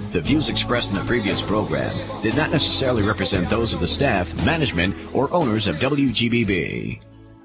The views expressed in the previous program did not necessarily represent those of the staff, management, or owners of WGBB.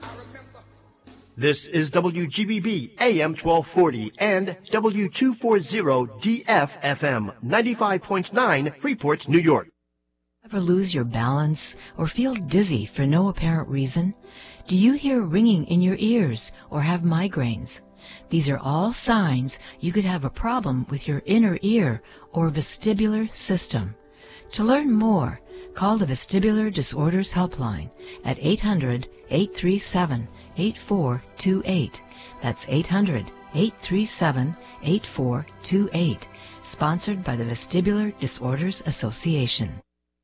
This is WGBB AM 1240 and W240 DF-FM 95.9 Freeport, New York. Ever lose your balance or feel dizzy for no apparent reason? Do you hear ringing in your ears or have migraines? These are all signs you could have a problem with your inner ear or vestibular system. To learn more, call the Vestibular Disorders Helpline at 800-837-8428. That's 800-837-8428. Sponsored by the Vestibular Disorders Association.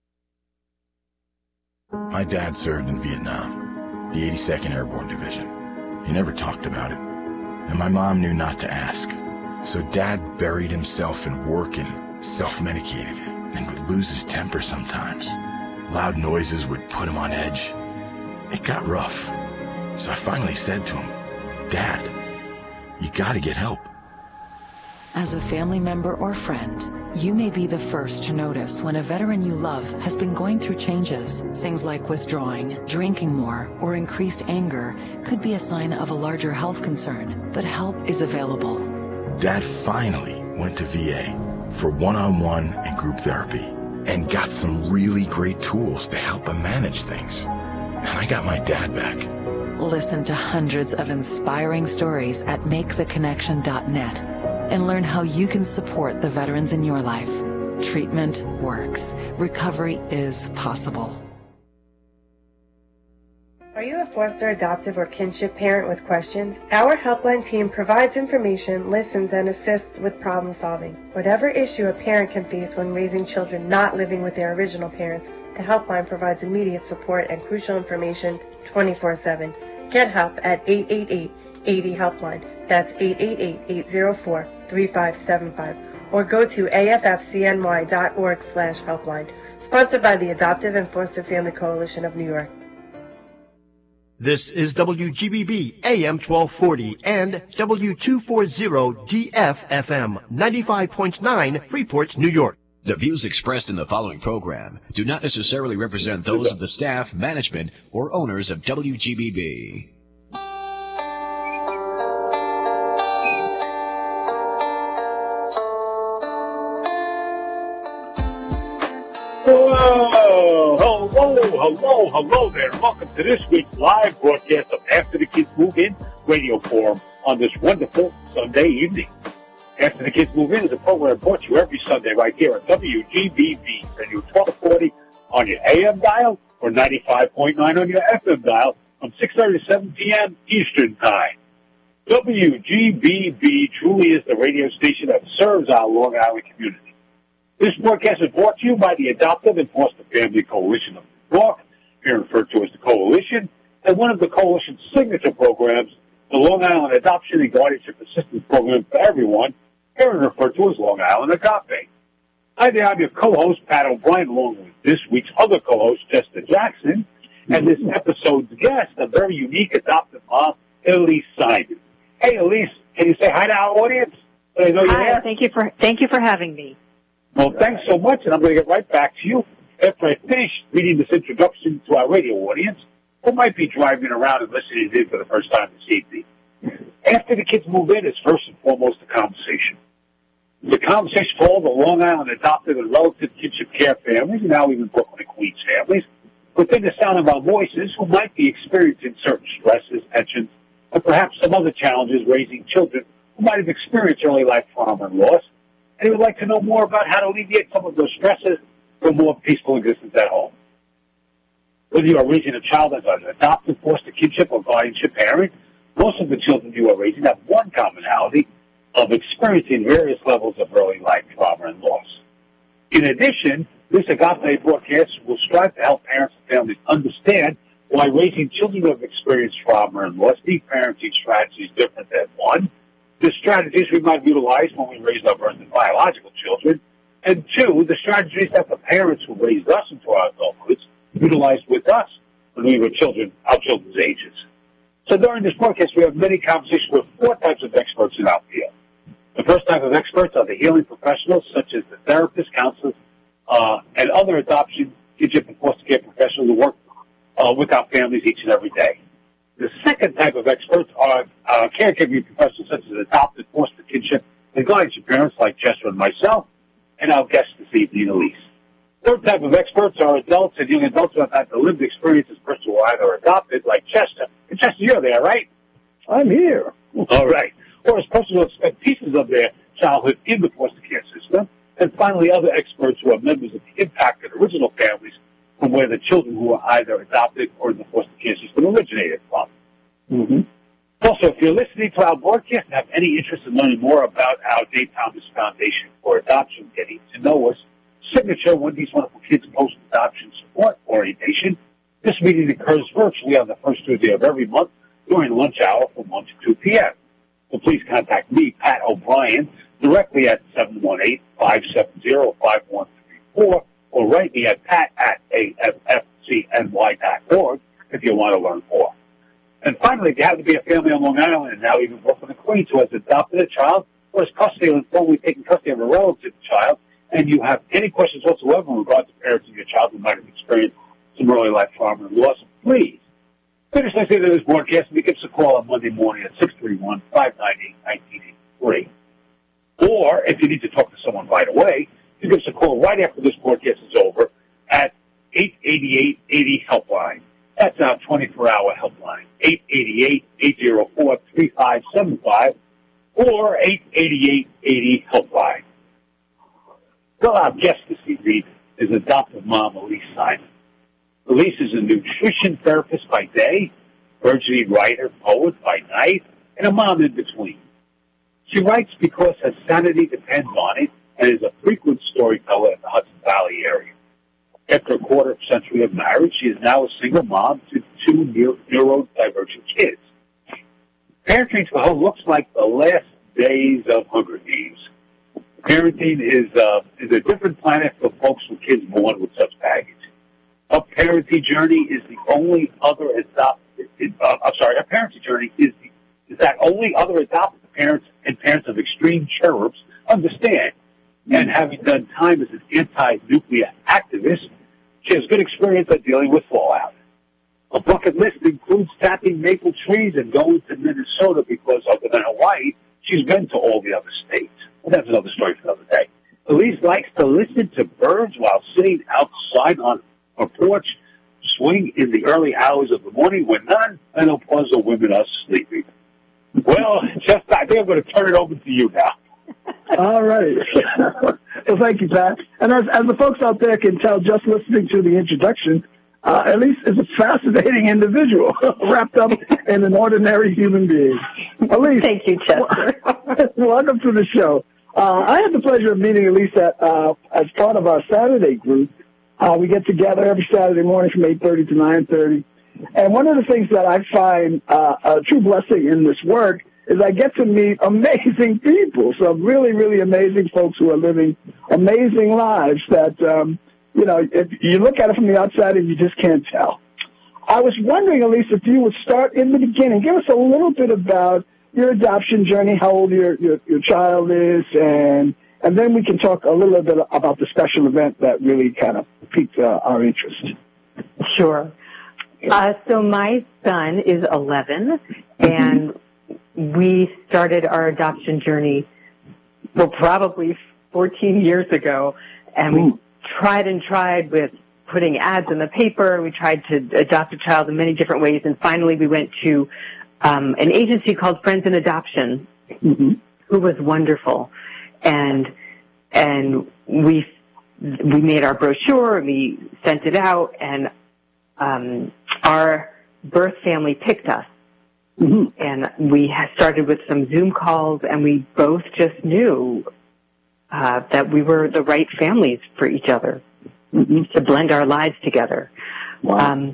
My dad served in Vietnam, the 82nd Airborne Division. He never talked about it, and my mom knew not to ask. So Dad buried himself in work and self-medicated, and would lose his temper sometimes. Loud noises would put him on edge. It got rough, so I finally said to him, "Dad, you gotta get help." As a family member or friend, you may be the first to notice when a veteran you love has been going through changes. Things like withdrawing, drinking more, or increased anger could be a sign of a larger health concern, but help is available. Dad finally went to VA for one-on-one and group therapy and got some really great tools to help him manage things. And I got my dad back. Listen to hundreds of inspiring stories at maketheconnection.net and learn how you can support the veterans in your life. Treatment works. Recovery is possible. Are you a foster, adoptive, or kinship parent with questions? Our helpline team provides information, listens, and assists with problem solving. Whatever issue a parent can face when raising children not living with their original parents, the helpline provides immediate support and crucial information 24/7. Get help at 888-80-HELPLINE. That's 888-804-3575. Or go to affcny.org/helpline. Sponsored by the Adoptive and Foster Family Coalition of New York. This is WGBB AM 1240 and W240 DF-FM 95.9 Freeport, New York. The views expressed in the following program do not necessarily represent those of the staff, management, or owners of WGBB. Hello there. Welcome to this week's live broadcast of After the Kids Move In radio forum on this wonderful Sunday evening. After the Kids Move In is a program brought to you every Sunday right here at WGBB, Radio 1240 on your AM dial or 95.9 on your FM dial from 6:30 to 7 p.m. Eastern Time. WGBB truly is the radio station that serves our Long Island community. This broadcast is brought to you by the Adoptive and Foster Family Coalition of New York, here referred to as the Coalition, and one of the Coalition's signature programs, the Long Island Adoption and Guardianship Assistance Program for Everyone, here referred to as Long Island Agape. Hi there, I'm your co-host, Pat O'Brien, along with this week's other co-host, Chester Jackson, and this episode's guest, a very unique adoptive mom, Elise Simon. Hey, Elise, can you say hi to our audience? I know you're Hi, there. thank you for having me. Well, thanks so much, and I'm going to get right back to you after I finish reading this introduction to our radio audience, who might be driving around and listening in for the first time this evening. After the Kids Move In is first and foremost a conversation. The conversation for all the Long Island adoptive and relative kinship care families, and now even Brooklyn and Queens families, within the sound of our voices, who might be experiencing certain stresses, tensions, and perhaps some other challenges raising children who might have experienced early life trauma and loss, and they would like to know more about how to alleviate some of those stresses for a more peaceful existence at home. Whether you are raising a child as an adoptive, foster kinship, or guardianship parent, most of the children you are raising have one commonality of experiencing various levels of early life trauma and loss. In addition, this Agape broadcast will strive to help parents and families understand why raising children who have experienced trauma and loss need parenting strategies different than one, the strategies we might utilize when we raised our birth and biological children, and two, the strategies that the parents who raised us into our adulthoods utilized with us when we were children, our children's ages. So during this broadcast, we have many conversations with four types of experts in our field. The first type of experts are the healing professionals, such as the therapists, counselors, and other adoption, kinship, and foster care professionals who work with our families each and every day. The second type of experts are caregiving professionals, such as adopted, foster, kinship, and guardianship parents like Chester and myself, and our guest this evening, Elise. Third type of experts are adults and young adults who have had the lived experience as persons who are either adopted, like Chester. And Chester, you're there, right? I'm here. All right. Or as persons who have spent pieces of their childhood in the foster care system. And finally, other experts who are members of the impacted original families from where the children who are either adopted or in the foster care system originated from. Mm-hmm. Also, if you're listening to our broadcast and have any interest in learning more about our Dave Thomas Foundation for Adoption, getting to know us, signature Wendy's Wonderful Kids Post-Adoption Support Orientation, this meeting occurs virtually on the first Tuesday of every month during lunch hour from 1 to 2 p.m. So please contact me, Pat O'Brien, directly at 718-570-5134 or write me at pat@affcny.org if you want to learn more. And finally, if you happen to be a family on Long Island and now even work in the Queens who has adopted a child or has custody or informally taken custody of a relative child, and you have any questions whatsoever in regards to parenting your child who might have experienced some early life trauma and loss, please finish listening to this broadcast and give us a call on Monday morning at 631-598-1983. Or if you need to talk to someone right away, you give us a call right after this broadcast is over at 888-80-HELPLINE. That's our 24-hour helpline, 888-804-3575 or 888-80-HELPLINE. Well, our guest this evening is adoptive mom Elise Simon. Elise is a nutrition therapist by day, burgeoning writer, poet by night, and a mom in between. She writes because her sanity depends on it and is a frequent storyteller in the Hudson Valley area. After a quarter century of marriage, she is now a single mom to two neurodivergent kids. Parenting for her looks like the last days of Hunger Games. Parenting is a different planet for folks with kids born with such baggage. A parenting journey is the only other adopted. A parenting journey is that only other adopted parents and parents of extreme cherubs understand. And having done time as an anti-nuclear activist, she has good experience at dealing with fallout. A bucket list includes tapping maple trees and going to Minnesota because, other than Hawaii, she's been to all the other states. Well, that's another story for another day. Elise likes to listen to birds while sitting outside on her porch, swing in the early hours of the morning when none menopausal women are sleeping. Well, just I think I'm going to turn it over to you now. All right. Well, thank you, Pat. And as the folks out there can tell, just listening to the introduction, Elise is a fascinating individual wrapped up in an ordinary human being. Elise. Thank you, Chester. Welcome to the show. I had the pleasure of meeting Elise as part of our Saturday group. We get together every Saturday morning from 8:30 to 9:30. And one of the things that I find a true blessing in this work is I get to meet amazing people, some really, really amazing folks who are living amazing lives that, if you look at it from the outside and you just can't tell. I was wondering, Elise, if you would start in the beginning. Give us a little bit about your adoption journey, how old your child is, and then we can talk a little bit about the special event that really kind of piqued our interest. Sure. So my son is 11, and we started our adoption journey, probably 14 years ago, and we tried with putting ads in the paper. We tried to adopt a child in many different ways, and finally we went to an agency called Friends in Adoption, who was wonderful, and we made our brochure, and we sent it out, and our birth family picked us. And we started with some Zoom calls, and we both just knew that we were the right families for each other to blend our lives together. Wow.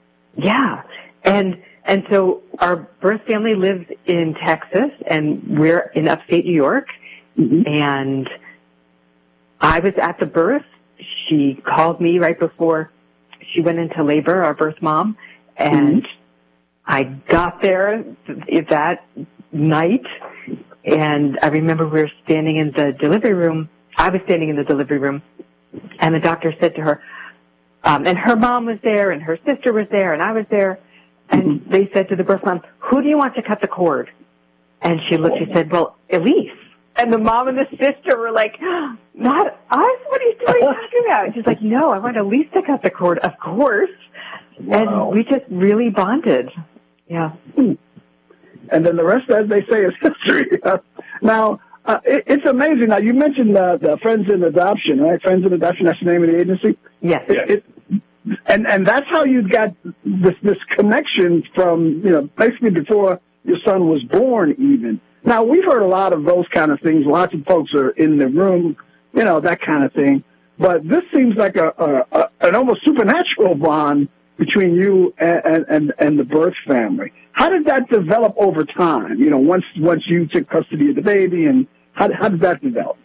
And so our birth family lives in Texas, and we're in upstate New York. And I was at the birth. She called me right before she went into labor, our birth mom, and I got there that night, And I remember we were standing in the delivery room. I was standing in the delivery room, and the doctor said to her, and her mom was there, and her sister was there, and I was there, and they said to the birth mom, "Who do you want to cut the cord?" And she looked, she said, "Well, Elise." And the mom and the sister were like, "Not us? What are you talking about?" And she's like, "No, I want Elise to cut the cord, of course." Wow. And we just really bonded. Yeah. And then the rest, as they say, is history. Now, it's amazing. Now, you mentioned the Friends in Adoption, right? Friends in Adoption, that's the name of the agency? Yes. And that's how you got this connection from, basically before your son was born even. Now, we've heard a lot of those kind of things. Lots of folks are in the room, that kind of thing. But this seems like an almost supernatural bond between you and the birth family. How did that develop over time? Once you took custody of the baby, and how did that develop?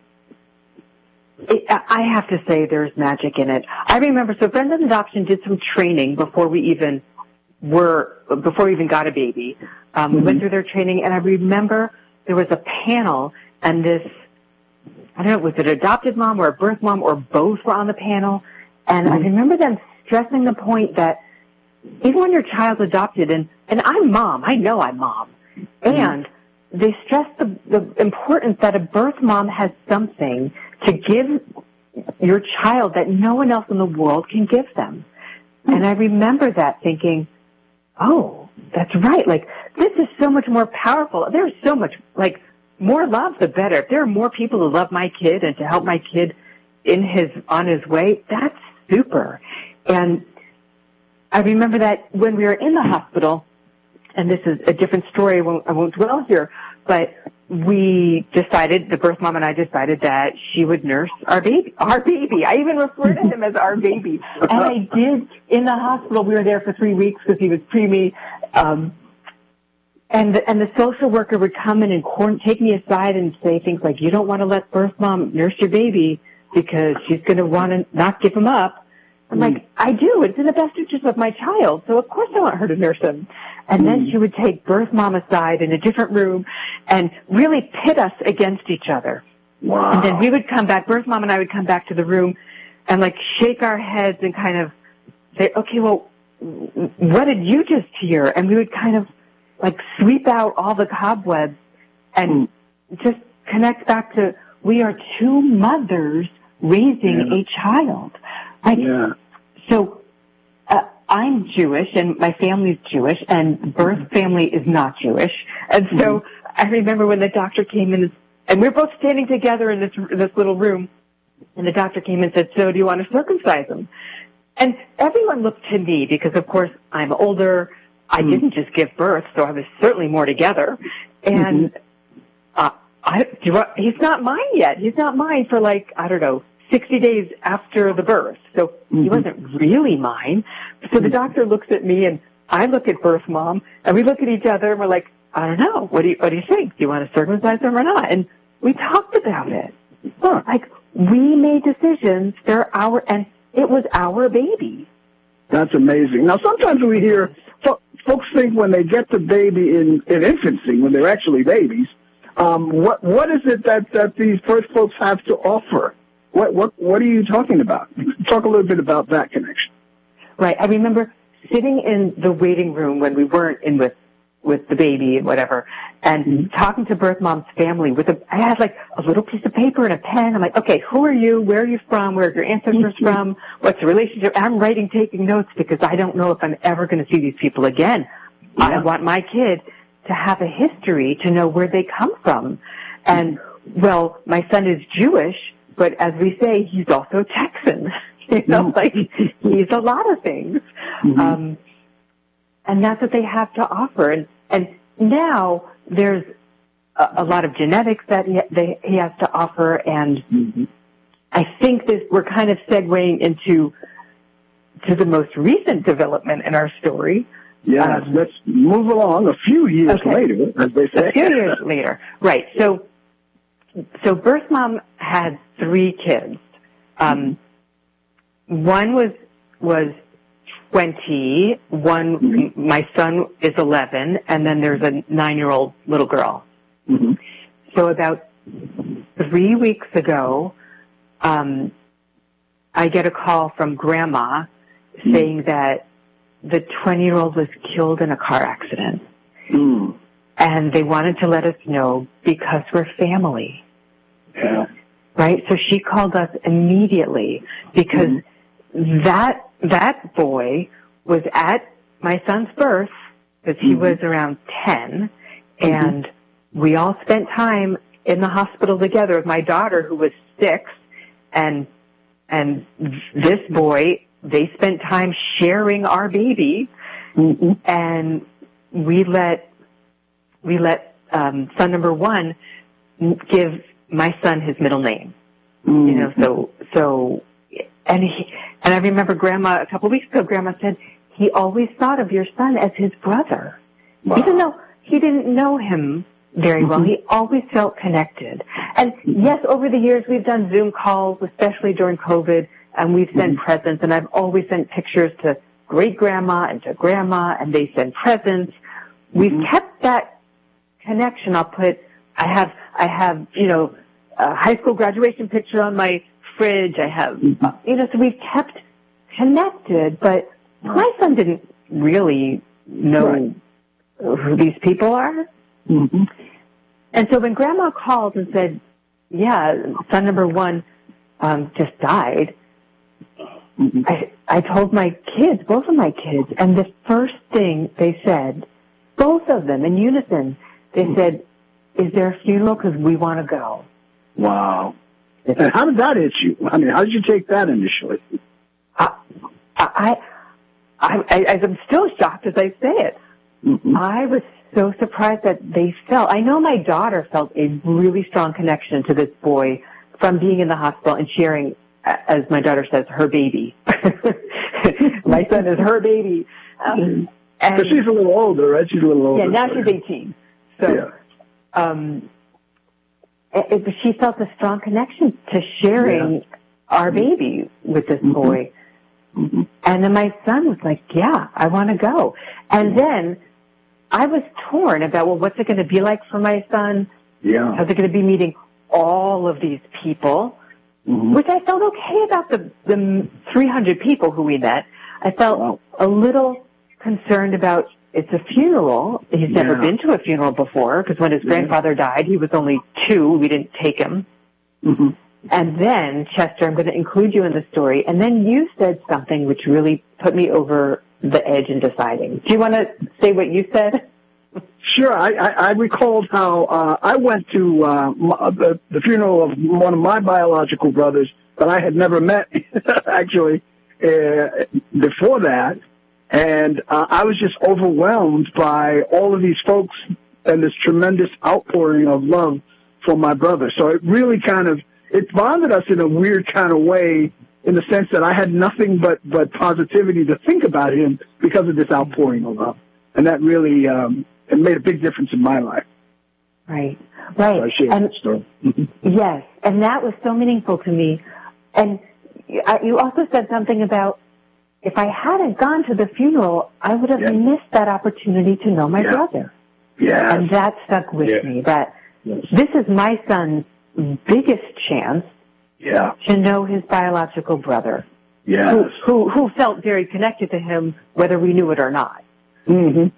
I have to say there's magic in it. I remember, so Friends in Adoption did some training before we even got a baby. We went through their training, and I remember there was a panel, and this, I don't know, was it an adopted mom or a birth mom or both were on the panel, and I remember them stressing the point that even when your child's adopted, and I'm mom, I know I'm mom, and they stress the importance that a birth mom has something to give your child that no one else in the world can give them. And I remember that thinking, oh, that's right. Like, this is so much more powerful. There's so much, more love, the better. If there are more people to love my kid and to help my kid on his way, that's super. And I remember that when we were in the hospital, and this is a different story, I won't dwell here, but the birth mom and I decided that she would nurse our baby. I even refer to him as our baby. And I did in the hospital. We were there for 3 weeks because he was preemie. And the social worker would come in and take me aside and say things like, "You don't want to let birth mom nurse your baby because she's going to want to not give him up." I'm like, "I do. It's in the best interest of my child, so of course I want her to nurse him." And then she would take birth mom aside in a different room and really pit us against each other. Wow. And then we would come back, birth mom and I would come back to the room and shake our heads and kind of say, "Okay, well, what did you just hear?" And we would kind of sweep out all the cobwebs and just connect back to, we are two mothers raising a child. So I'm Jewish and my family's Jewish and birth family is not Jewish. And so I remember when the doctor came in and we were both standing together in this little room, and the doctor came and said, "So do you want to circumcise him?" And everyone looked to me because, of course, I'm older. I didn't just give birth, so I was certainly more together. And he's not mine yet. He's not mine for 60 days after the birth. So he wasn't really mine. So the doctor looks at me and I look at birth mom and we look at each other and we're like, "I don't know. What do you think? Do you want to circumcise him or not?" And we talked about it. We made decisions. And it was our baby. That's amazing. Now, sometimes we hear folks think when they get the baby in infancy, when they're actually babies, what is it that these birth folks have to offer? What are you talking about? Talk a little bit about that connection. Right. I remember sitting in the waiting room when we weren't in with the baby and whatever, and talking to birth mom's family I had a little piece of paper and a pen. I'm like, "Okay, who are you? Where are you from? Where are your ancestors from? What's the relationship?" And I'm taking notes because I don't know if I'm ever going to see these people again. Yeah. I want my kid to have a history, to know where they come from. And, well, my son is Jewish, but as we say, he's also Texan. He's a lot of things. And that's what they have to offer. And now there's a lot of genetics that he has to offer. And I think we're kind of segueing into the most recent development in our story. Yes, let's move along a few years later, as they say. A few years later. Right. So birth mom had 3 kids. One was 20, my son is 11, and then there's a 9-year-old little girl. So about 3 weeks ago, I get a call from Grandma saying that the 20-year-old was killed in a car accident. Mm. And they wanted to let us know because we're family. Yeah. Right? So she called us immediately because that boy was at my son's birth because he was around 10, and we all spent time in the hospital together with my daughter who was 6, and this boy, they spent time sharing our baby, and we let son number 1 give my son his middle name. You know, so and I remember Grandma a couple of weeks ago. Grandma said he always thought of your son as his brother, even though he didn't know him very well. He always felt connected. And yes, over the years we've done Zoom calls, especially during COVID, and we've sent presents. And I've always sent pictures to great grandma and to grandma, and they send presents. We've kept that connection. I have, you know, a high school graduation picture on my fridge. I have, you know, so we've kept connected, but my son didn't really know who these people are. And so when Grandma called and said, yeah, son number 1 just died, I told my kids, both of my kids, and the first thing they said, both of them in unison, they said, is there a funeral? Because we want to go. Wow. And how did that hit you? I mean, how did you take that initially? I'm still shocked as I say it. I was so surprised that they felt. I know my daughter felt a really strong connection to this boy from being in the hospital and sharing, as my daughter says, her baby. My son is her baby. And she's a little older, right? She's a little older. Yeah, now she's 18. So, she felt a strong connection to sharing our baby with this boy. And then my son was like, yeah, I want to go. And then I was torn about, well, what's it going to be like for my son? Yeah. How's it going to be meeting all of these people? Which I felt okay about the 300 people who we met. I felt a little concerned about it's a funeral. He's never been to a funeral before because when his grandfather died, he was only 2. We didn't take him. And then, Chester, I'm going to include you in the story. And then you said something which really put me over the edge in deciding. Do you want to say what you said? Sure. I recalled how I went to the funeral of one of my biological brothers, but I had never met, actually, before that. And I was just overwhelmed by all of these folks and this tremendous outpouring of love for my brother. So it really it bonded us in a weird kind of way, in the sense that I had nothing but positivity to think about him because of this outpouring of love. And that really it made a big difference in my life. Right. So I shared that story. Yes, and that was so meaningful to me. And you also said something about, if I hadn't gone to the funeral, I would have missed that opportunity to know my brother. Yeah. And that stuck with me, that this is my son's biggest chance to know his biological brother, who felt very connected to him, whether we knew it or not. And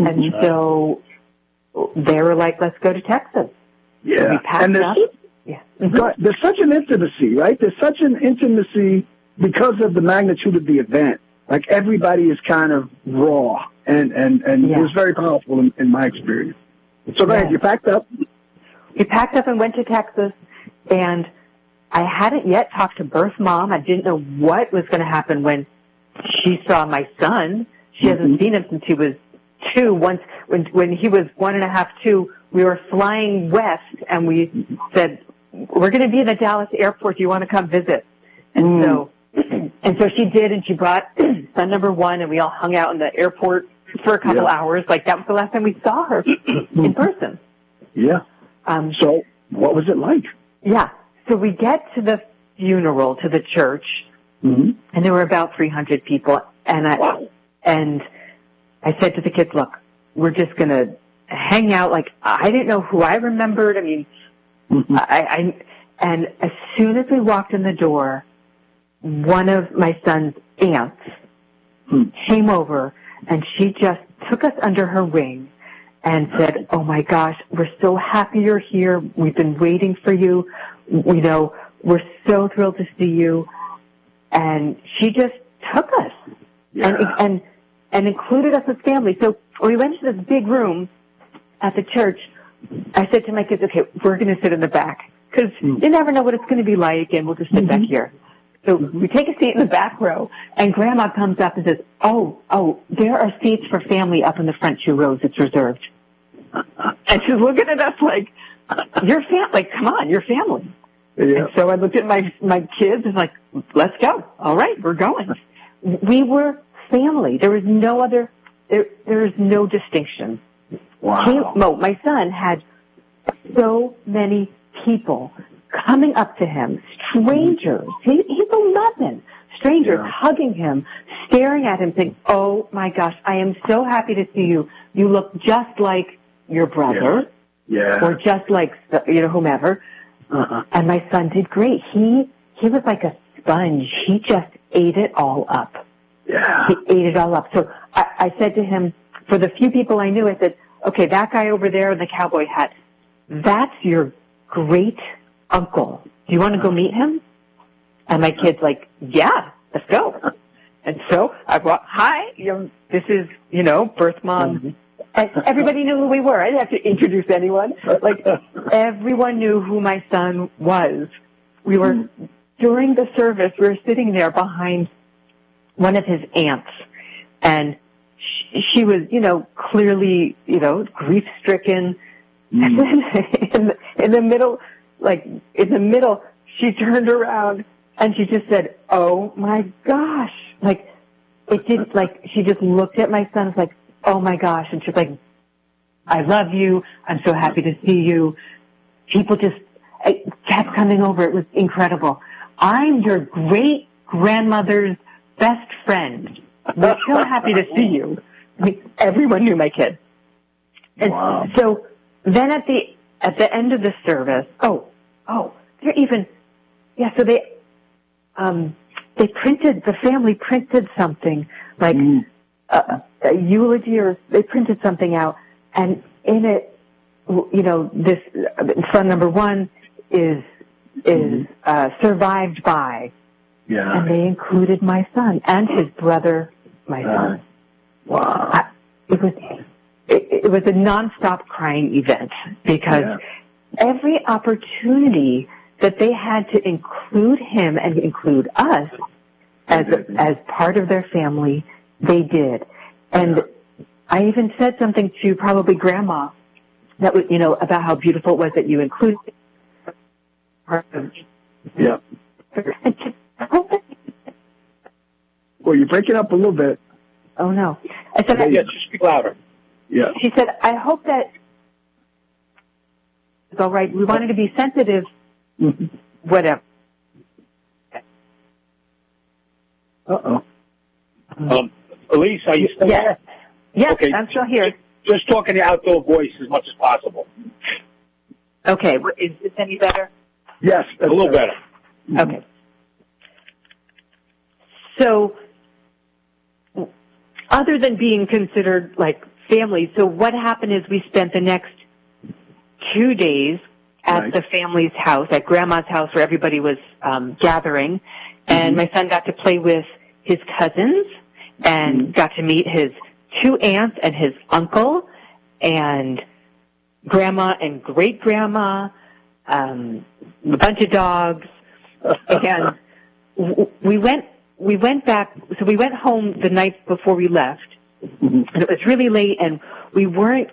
so they were like, let's go to Texas. Yeah. We packed up. There's such an intimacy, right? There's such an intimacy because of the magnitude of the event. Like, everybody is kind of raw, and it was very powerful in my experience. So go ahead, you packed up? We packed up and went to Texas, and I hadn't yet talked to birth mom. I didn't know what was going to happen when she saw my son. She hasn't seen him since he was 2. Once, when he was 1.5, 2, we were flying west, and we said, we're going to be in the Dallas airport. Do you want to come visit? And so she did, and she brought son number 1, and we all hung out in the airport for a couple hours. Like, that was the last time we saw her in person. Yeah. So what was it like? Yeah. So we get to the funeral, to the church, and there were about 300 people. And I said to the kids, look, we're just going to hang out. Like, I didn't know who I remembered. I mean, And as soon as we walked in the door, one of my son's aunts came over, and she just took us under her wing and said, "Oh my gosh, we're so happy you're here. We've been waiting for you. You know, we're so thrilled to see you." And she just took us and included us as family. So when we went to this big room at the church, I said to my kids, "Okay, we're going to sit in the back because you never know what it's going to be like, and we'll just sit back here." So we take a seat in the back row, and Grandma comes up and says, oh, there are seats for family up in the front 2 rows. It's reserved. And she's looking at us like, "You're family. Like, come on, you're family." Yeah. And so I looked at my kids and like, "Let's go. All right, we're going." We were family. There was no other. There is no distinction. Wow. My son had so many people coming up to him, strangers. He's a nothing. Strangers hugging him, staring at him, saying, "Oh my gosh, I am so happy to see you. You look just like your brother, or just like whomever." And my son did great. He was like a sponge. He just ate it all up. Yeah, he ate it all up. So I said to him, for the few people I knew, I said, "Okay, that guy over there in the cowboy hat, that's your great uncle. Do you want to go meet him?" And my kid's like, "Yeah, let's go." And so I brought, "Hi, this is, birth mom." And everybody knew who we were. I didn't have to introduce anyone. Like, everyone knew who my son was. We were, during the service, we were sitting there behind one of his aunts. And she was, clearly, grief-stricken. And then in the middle, she turned around and she just said, "Oh my gosh." Like, it didn't, like, she just looked at my son, like, "Oh my gosh." And she's like, "I love you. I'm so happy to see you." People just kept coming over. It was incredible. "I'm your great grandmother's best friend. We're so happy to see you." I mean, everyone knew my kid. And so then at the end of the service, the family printed something like a eulogy, or they printed something out, and in it, this son number 1 is survived by, and they included my son and his brother, my son. Wow. It was a nonstop crying event because every opportunity that they had to include him and include us as part of their family, they did. And I even said something to probably Grandma that was, about how beautiful it was that you included part of. Yeah. Well, you're breaking up a little bit. Oh no! I said, just speak louder. Yeah. She said, "I hope that it's all right. We wanted to be sensitive, whatever." Elise, are you still there? Yes, okay. I'm still here. Just talk in the outdoor voice as much as possible. Okay, is this any better? Yes, a little better. Okay. So, other than being considered like family, so what happened is we spent the next 2 days at the family's house, at Grandma's house, where everybody was gathering, and my son got to play with his cousins and got to meet his 2 aunts and his uncle and Grandma and great-grandma, a bunch of dogs, and we went back, so we went home the night before we left, and it was really late, and we weren't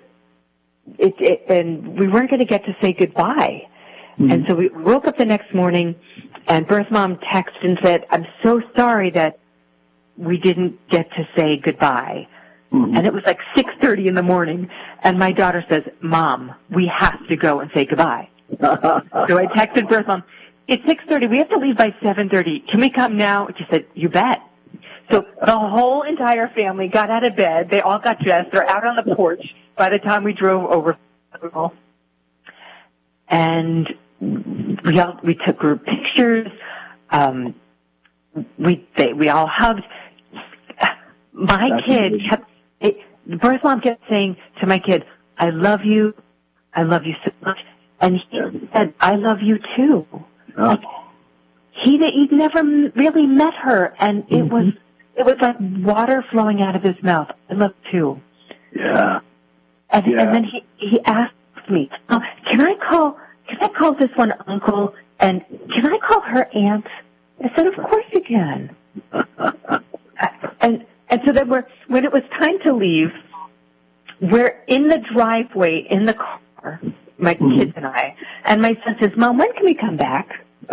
going to get to say goodbye. And so we woke up the next morning, and birth mom texted and said, "I'm so sorry that we didn't get to say goodbye." And it was like 6:30 in the morning, and my daughter says, "Mom, we have to go and say goodbye." So I texted birth mom, "It's 6:30. We have to leave by 7:30. Can we come now?" She said, "You bet." So the whole entire family got out of bed. They all got dressed. They're out on the porch by the time we drove over. and we took group pictures. We all hugged. My kid the birth mom kept saying to my kid, I love you so much. And he said, I love you too. Oh. Like, he'd never really met her, and it was like water flowing out of his mouth. I love you too. Yeah. And then he asked me, can I call this one uncle, and can I call her aunt? I said, of course you can. And so then when it was time to leave, we're in the driveway in the car, my kids and I, and my son says, Mom, when can we come back?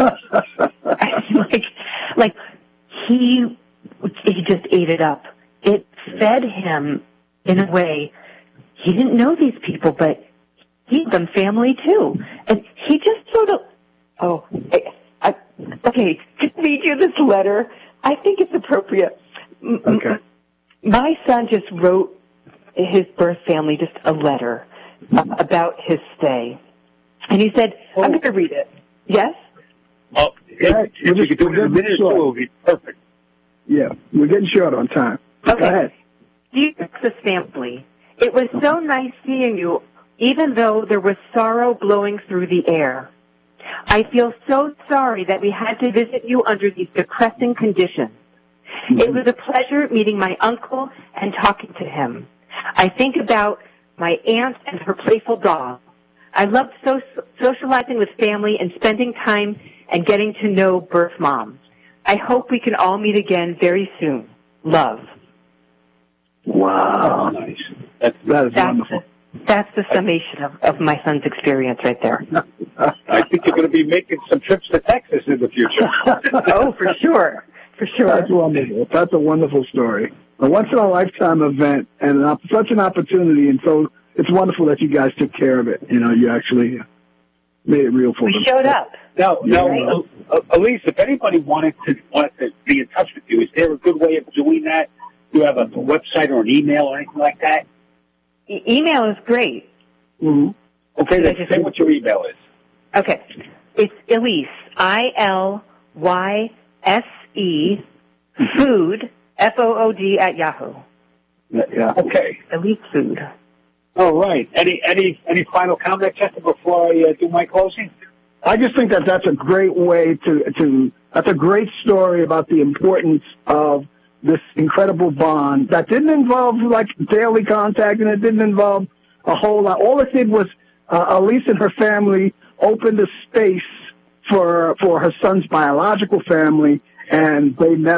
like he just ate it up. It fed him in a way. He didn't know these people, but he had them family too. And he just sort of, okay, to read you this letter, I think it's appropriate. Okay. My son just wrote his birth family just a letter about his stay. And he said, I'm going to read it. Yes? Oh, if you could do it in a minute or two, it would be perfect. Yeah, we're getting short on time. Okay. Go ahead. Dear Texas family, it was so nice seeing you, even though there was sorrow blowing through the air. I feel so sorry that we had to visit you under these depressing conditions. It was a pleasure meeting my uncle and talking to him. I think about my aunt and her playful dog. I loved socializing with family and spending time and getting to know birth mom. I hope we can all meet again very soon. Love. Wow. Nice. That is wonderful. That's the summation of my son's experience right there. I think you're going to be making some trips to Texas in the future. Oh, for sure. For sure. That's wonderful. That's a wonderful story. A once-in-a-lifetime event and such an opportunity, and so it's wonderful that you guys took care of it. You know, you actually made it real for them. We showed up. Now, Elise, if anybody wanted to be in touch with you, is there a good way of doing that? Do you have a website or an email or anything like that? Email is great. Mm-hmm. Okay, then say what your email is. Okay. It's Elise, ILYSE, food, FOOD at Yahoo. Yeah. Okay. Elise Food. All right. Any final comment, Chester, before I do my closing? I just think that's a great way that's a great story about the importance of this incredible bond that didn't involve like daily contact, and it didn't involve a whole lot. All it did was Elise and her family opened a space for her son's biological family, and they met